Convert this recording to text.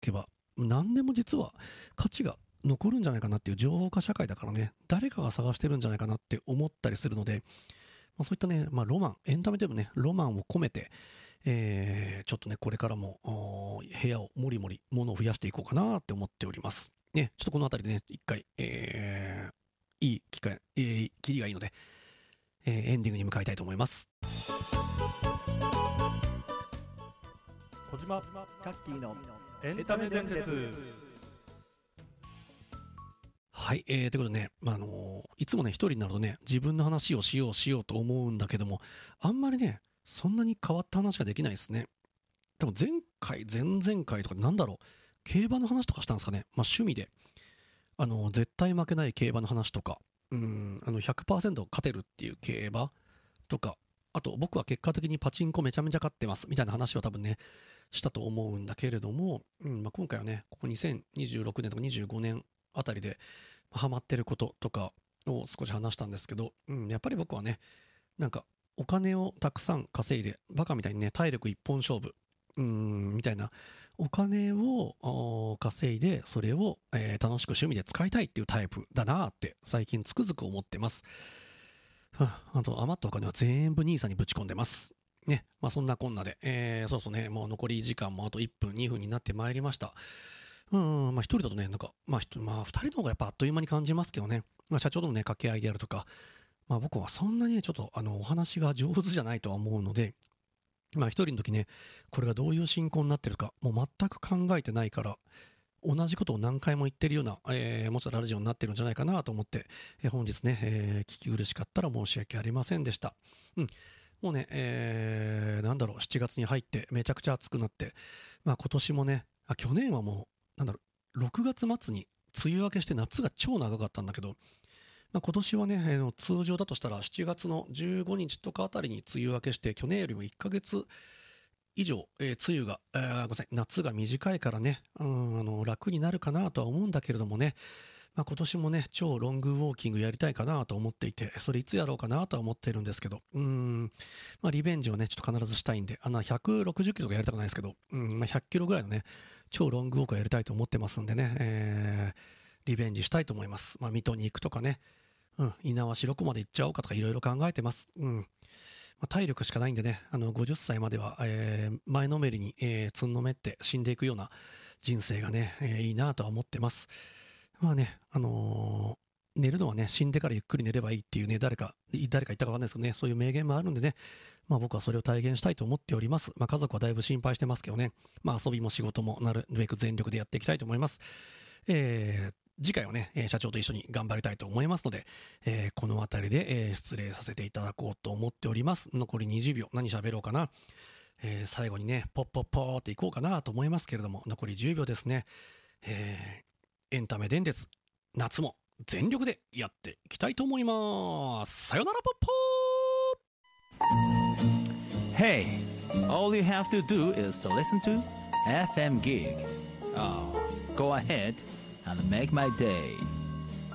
けば何でも実は価値が残るんじゃないかなっていう情報化社会だからね、誰かが探してるんじゃないかなって思ったりするので、そういったね、ロマン、エンタメでもね、ロマンを込めて、ちょっとね、これからも部屋をもりもり物を増やしていこうかなって思っております。ね、ちょっとこのあたりでね、一回、いい機会、切りがいいので、エンディングに向かいたいと思います。 小島カッキーのエンタメ伝説。 はい、ということでね、いつもね、一人になるとね、自分の話をしようと思うんだけども、あんまりね、そんなに変わった話ができないですね。多分前々回とかなんだろう、競馬の話とかしたんですかね。趣味で、絶対負けない競馬の話とか、100% 勝てるっていう競馬とか、あと僕は結果的にパチンコめちゃめちゃ勝ってますみたいな話を多分ね、したと思うんだけれども、今回はね、ここ2026年とか25年あたりでハマってることとかを少し話したんですけど、やっぱり僕はね、なんかお金をたくさん稼いで、バカみたいにね、体力一本勝負、みたいな、お金を稼いで、それを、楽しく趣味で使いたいっていうタイプだなって最近つくづく思ってます。あと余ったお金は全部NISAにぶち込んでます。ね、そんなこんなで、そうそうね、もう残り時間もあと1分、2分になってまいりました。一人だとね、なんか、二人の方がやっぱあっという間に感じますけどね、社長とのね、掛け合いであるとか、僕はそんなにね、ちょっとお話が上手じゃないとは思うので、一人の時ね、これがどういう進行になってるか、もう全く考えてないから、同じことを何回も言ってるような、もしかしたらラジオになってるんじゃないかなと思って、本日ね、聞き苦しかったら申し訳ありませんでした。もうね、7月に入ってめちゃくちゃ暑くなって、今年もね、去年はもう、6月末に梅雨明けして夏が超長かったんだけど、今年はね、通常だとしたら7月の15日とかあたりに梅雨明けして、去年よりも1ヶ月以上、梅雨が、ごめんなさい、夏が短いからね、楽になるかなとは思うんだけれどもね、今年もね、超ロングウォーキングやりたいかなと思っていて、それいつやろうかなとは思ってるんですけど、リベンジをね、ちょっと必ずしたいんで、160キロとかやりたくないですけど、100キロぐらいのね、超ロングウォークをやりたいと思ってますんでね、リベンジしたいと思います。水戸に行くとかね、猪苗代湖まで行っちゃおうかとかいろいろ考えてます。体力しかないんでね、50歳までは、前のめりに、つんのめって死んでいくような人生がね、いいなとは思ってます。寝るのはね、死んでからゆっくり寝ればいいっていうね、誰か言ったかわかんないですけどね、そういう名言もあるんでね、僕はそれを体現したいと思っております。家族はだいぶ心配してますけどね、遊びも仕事もなるべく全力でやっていきたいと思います。次回はね、社長と一緒に頑張りたいと思いますので、この辺りで、失礼させていただこうと思っております。残り20秒、何喋ろうかな。最後にね、ポッポッポーっていこうかなと思いますけれども、残り10秒ですね。エンタメ伝説、夏も全力でやっていきたいと思います。さよならポッポー。 Hey, all you have to do is to listen to FM Gig. Oh, go ahead and make my day.